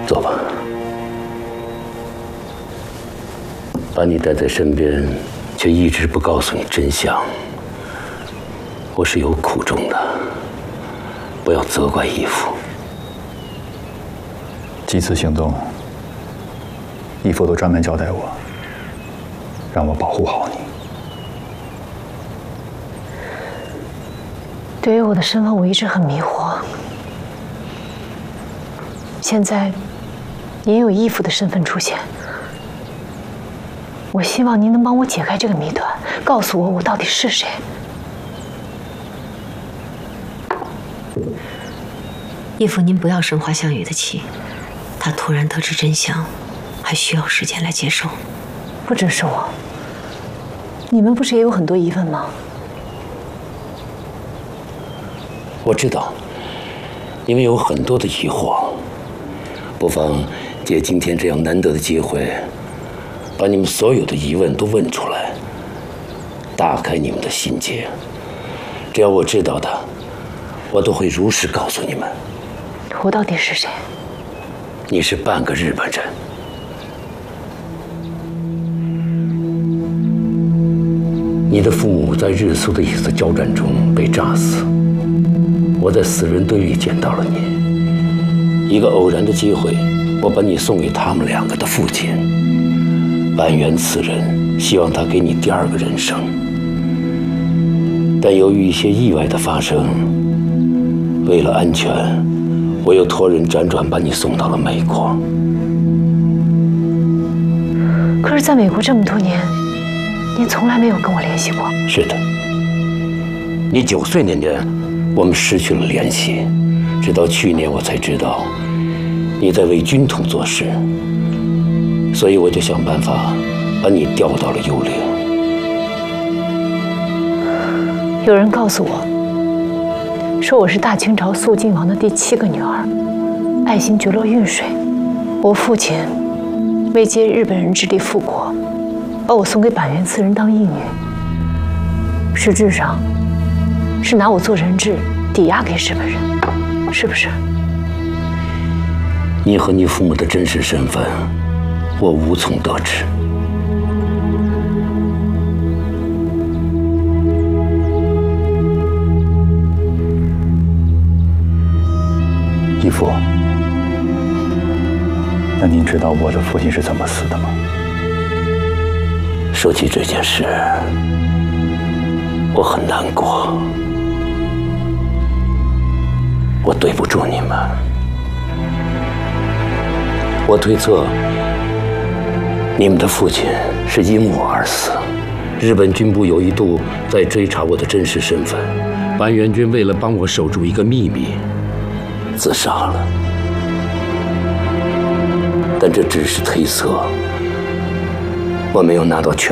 坐吧。把你带在身边，却一直不告诉你真相，我是有苦衷的。不要责怪义父。 几次行动，义父都专门交代我，让我保护好你。 对于我的身份，我一直很迷惑。现在，您有义父的身份出现，我希望您能帮我解开这个谜团，告诉我到底是谁。 义父，您不要生华香雨的气，他突然得知真相，还需要时间来接受。 不只是我，你们不是也有很多疑问吗？ 我知道，你们有很多的疑惑，不妨借今天这样难得的机会，把你们所有的疑问都问出来，打开你们的心结。只要我知道的，我都会如实告诉你们。 我到底是谁？ 你是半个日本人。你的父母在日苏的一次交战中被炸死，我在死人堆里捡到了你。一个偶然的机会，我把你送给他们两个的父亲。板垣此人希望他给你第二个人生，但由于一些意外的发生，为了安全，我又托人辗转把你送到了美国。 可是，在美国这么多年，您从来没有跟我联系过。 是的，你9岁那年，我们失去了联系，直到去年我才知道你在为军统做事，所以我就想办法把你调到了幽灵。 有人告诉我，说我是大清朝肃靖王的第7个女儿，爱新觉罗运水。我父亲为接日本人之力复国，把我送给板垣次人当义女，实质上是拿我做人质抵押给日本人，是不是？ 你和你父母的真实身份，我无从得知。 义父，那您知道我的父亲是怎么死的吗？ 说起这件事，我很难过。我对不住你们。我推测，你们的父亲是因我而死。日本军部有一度在追查我的真实身份，板垣君为了帮我守住一个秘密，自杀了。但这只是推测，我没有拿到全